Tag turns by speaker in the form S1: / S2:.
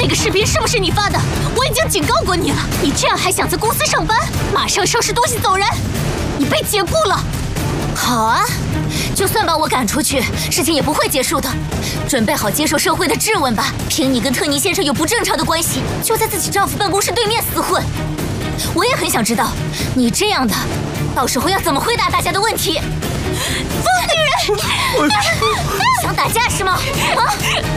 S1: 那个视频是不是你发的？我已经警告过你了，你这样还想在公司上班？马上收拾东西走人！你被解雇了。好啊，就算把我赶出去，事情也不会结束的。准备好接受社会的质问吧。凭你跟特尼先生有不正常的关系，就在自己丈夫办公室对面厮混。我也很想知道，你这样的，到时候要怎么回答大家的问题？疯女人！想打架是吗？啊！